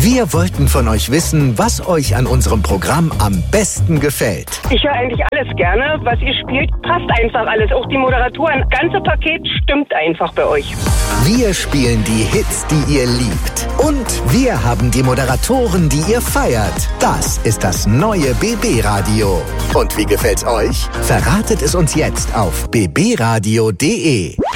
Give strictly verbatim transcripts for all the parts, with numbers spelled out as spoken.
Wir wollten von euch wissen, was euch an unserem Programm am besten gefällt. Ich höre eigentlich alles gerne. Was ihr spielt, passt einfach alles. Auch die Moderatoren. Das ganze Paket stimmt einfach bei euch. Wir spielen die Hits, die ihr liebt. Und wir haben die Moderatoren, die ihr feiert. Das ist das neue B B-Radio. Und wie gefällt's euch? Verratet es uns jetzt auf b b radio punkt d e.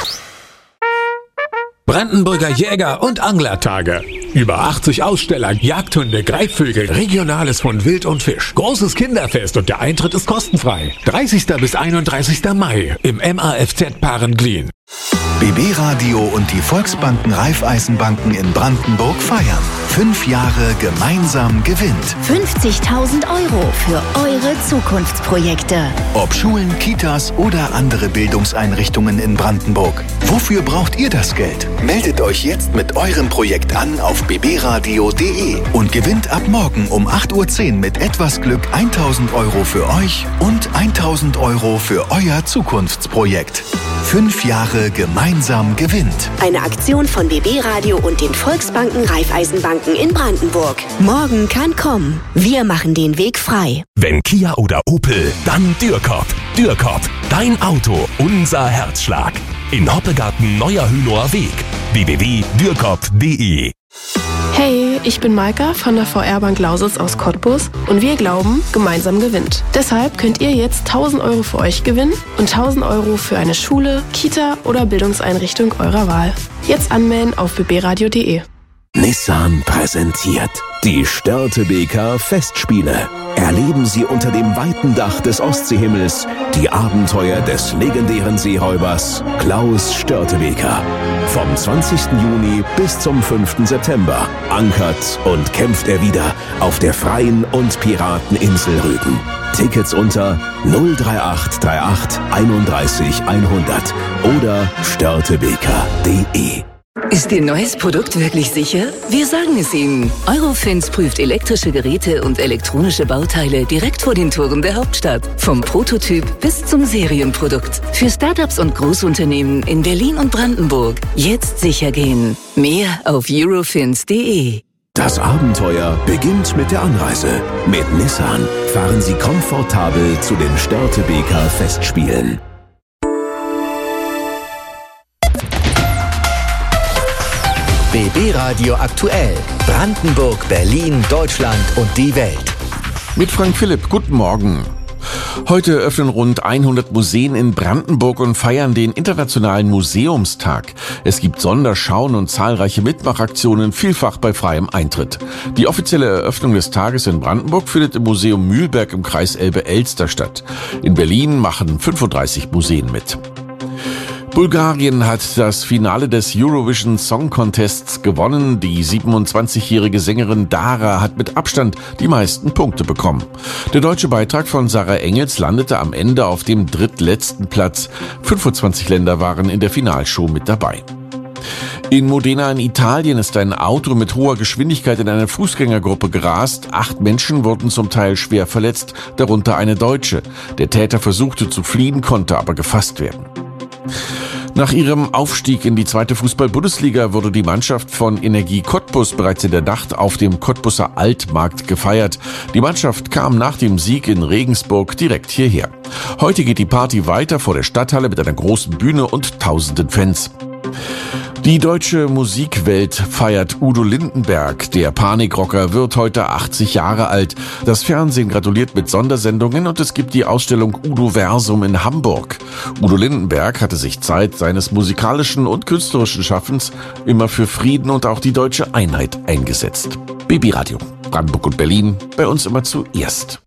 Brandenburger Jäger- und Anglertage. Über achtzig Aussteller, Jagdhunde, Greifvögel, Regionales von Wild und Fisch. Großes Kinderfest und der Eintritt ist kostenfrei. dreißigster bis einunddreißigster Mai im M A F Z Parenglien. B B-Radio und die Volksbanken Raiffeisenbanken in Brandenburg feiern. Fünf Jahre gemeinsam gewinnt. fünfzigtausend Euro für eure Zukunftsprojekte. Ob Schulen, Kitas oder andere Bildungseinrichtungen in Brandenburg. Wofür braucht ihr das Geld? Meldet euch jetzt mit eurem Projekt an auf b b radio punkt d e und gewinnt ab morgen um acht Uhr zehn mit etwas Glück eintausend Euro für euch und eintausend Euro für euer Zukunftsprojekt. Fünf Jahre gemeinsam gewinnt. Eine Aktion von B B-Radio und den Volksbanken Raiffeisenbanken in Brandenburg. Morgen kann kommen. Wir machen den Weg frei. Wenn Kia oder Opel, dann Dürkop. Dürkop, dein Auto, unser Herzschlag. In Hoppegarten Neuer Hünower Weg. w w w punkt dürkop punkt d e. Hey, ich bin Maika von der V R-Bank Lausitz aus Cottbus und wir glauben, gemeinsam gewinnt. Deshalb könnt ihr jetzt tausend Euro für euch gewinnen und tausend Euro für eine Schule, Kita oder Bildungseinrichtung eurer Wahl. Jetzt anmelden auf b b radio punkt d e. Nissan präsentiert die Störtebeker Festspiele. Erleben Sie unter dem weiten Dach des Ostseehimmels die Abenteuer des legendären Seeräubers Klaus Störtebeker. Vom zwanzigsten Juni bis zum fünften September ankert und kämpft er wieder auf der freien und Pirateninsel Rügen. Tickets unter null drei acht drei acht einunddreißig hundert oder störtebeker punkt d e. Ist Ihr neues Produkt wirklich sicher? Wir sagen es Ihnen. Eurofins prüft elektrische Geräte und elektronische Bauteile direkt vor den Toren der Hauptstadt. Vom Prototyp bis zum Serienprodukt. Für Startups und Großunternehmen in Berlin und Brandenburg. Jetzt sicher gehen. Mehr auf eurofins punkt d e. Das Abenteuer beginnt mit der Anreise. Mit Nissan fahren Sie komfortabel zu den Störtebeker Festspielen. B B-Radio aktuell. Brandenburg, Berlin, Deutschland und die Welt. Mit Frank Philipp, guten Morgen. Heute öffnen rund hundert Museen in Brandenburg und feiern den Internationalen Museumstag. Es gibt Sonderschauen und zahlreiche Mitmachaktionen, vielfach bei freiem Eintritt. Die offizielle Eröffnung des Tages in Brandenburg findet im Museum Mühlberg im Kreis Elbe-Elster statt. In Berlin machen fünfunddreißig Museen mit. Bulgarien hat das Finale des Eurovision Song Contests gewonnen. Die siebenundzwanzigjährige Sängerin Dara hat mit Abstand die meisten Punkte bekommen. Der deutsche Beitrag von Sarah Engels landete am Ende auf dem drittletzten Platz. fünfundzwanzig Länder waren in der Finalshow mit dabei. In Modena in Italien ist ein Auto mit hoher Geschwindigkeit in eine Fußgängergruppe gerast. Acht Menschen wurden zum Teil schwer verletzt, darunter eine Deutsche. Der Täter versuchte zu fliehen, konnte aber gefasst werden. Nach ihrem Aufstieg in die zweite Fußball-Bundesliga wurde die Mannschaft von Energie Cottbus bereits in der Nacht auf dem Cottbuser Altmarkt gefeiert. Die Mannschaft kam nach dem Sieg in Regensburg direkt hierher. Heute geht die Party weiter vor der Stadthalle mit einer großen Bühne und tausenden Fans. Die deutsche Musikwelt feiert Udo Lindenberg. Der Panikrocker wird heute achtzig Jahre alt. Das Fernsehen gratuliert mit Sondersendungen und es gibt die Ausstellung Udo Versum in Hamburg. Udo Lindenberg hatte sich Zeit seines musikalischen und künstlerischen Schaffens immer für Frieden und auch die deutsche Einheit eingesetzt. B B-Radio, Brandenburg und Berlin, bei uns immer zuerst.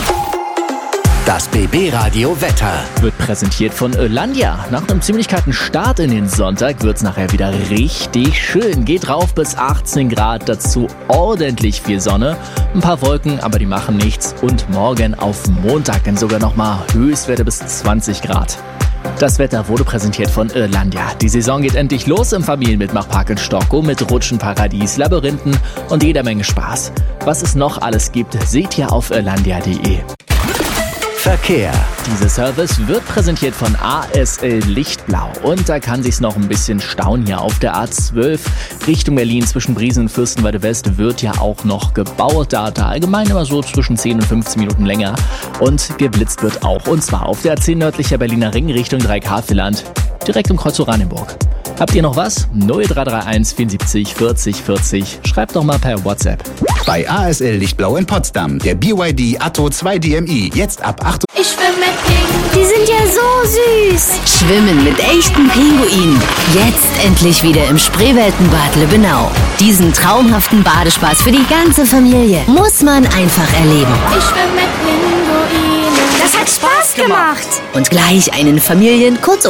Das B B-Radio Wetter wird präsentiert von Ölandia. Nach einem ziemlich kalten Start in den Sonntag wird's nachher wieder richtig schön. Geht rauf bis achtzehn Grad, dazu ordentlich viel Sonne. Ein paar Wolken, aber die machen nichts. Und morgen auf Montag dann sogar nochmal Höchstwerte bis zwanzig Grad. Das Wetter wurde präsentiert von Ölandia. Die Saison geht endlich los im Familienmitmachpark in Stockow mit Rutschenparadies, Labyrinthen und jeder Menge Spaß. Was es noch alles gibt, seht ihr auf ölandia punkt de. Verkehr. Dieser Service wird präsentiert von A S L Lichtblau. Und da kann sich's noch ein bisschen stauen hier auf der A zwölf Richtung Berlin zwischen Briesen und Fürstenwalde West wird ja auch noch gebaut. Da da allgemein immer so zwischen zehn und fünfzehn Minuten länger. Und geblitzt wird auch. Und zwar auf der A zehn nördlicher Berliner Ring Richtung Dreieckhavelland, direkt im Kreuz Oranienburg. Habt ihr noch was? null drei drei eins vierundsiebzig vierzig vierzig. Schreibt doch mal per WhatsApp. Bei A S L Lichtblau in Potsdam, der B Y D Atto zwei D M I. Jetzt ab acht Uhr. Ich schwimme mit Pinguinen. Die sind ja so süß. Schwimmen mit echten Pinguinen. Jetzt endlich wieder im Spreeweltenbad Lübbenau. Diesen traumhaften Badespaß für die ganze Familie muss man einfach erleben. Ich schwimme mit Pinguinen. Das hat Spaß gemacht. Und gleich einen Familien-, kurz